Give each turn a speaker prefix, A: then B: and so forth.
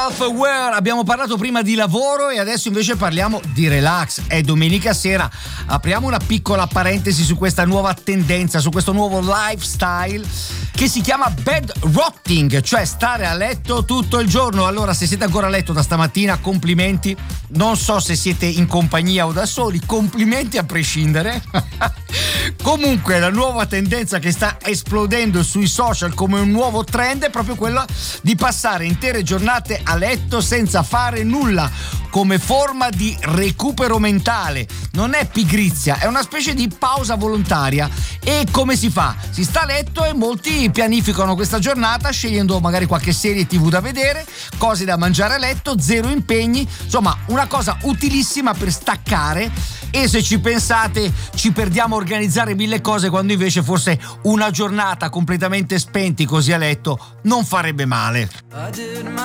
A: Self-aware, abbiamo parlato prima di lavoro e adesso invece parliamo di relax. È domenica sera, apriamo una piccola parentesi su questa nuova tendenza, su questo nuovo lifestyle che si chiama bed rotting, cioè stare a letto tutto il giorno. Allora, se siete ancora a letto da stamattina, complimenti. Non so se siete in compagnia o da soli, complimenti a prescindere. Comunque la nuova tendenza che sta esplodendo sui social come un nuovo trend è proprio quella di passare intere giornate a letto senza fare nulla, come forma di recupero mentale. Non è pigrizia, è una specie di pausa volontaria. E come si fa? Si sta a letto e molti pianificano questa giornata scegliendo magari qualche serie TV da vedere, cose da mangiare a letto, zero impegni, insomma una cosa utilissima per staccare. E se ci pensate, ci perdiamo a organizzare mille cose quando invece forse una giornata completamente spenti così a letto non farebbe male.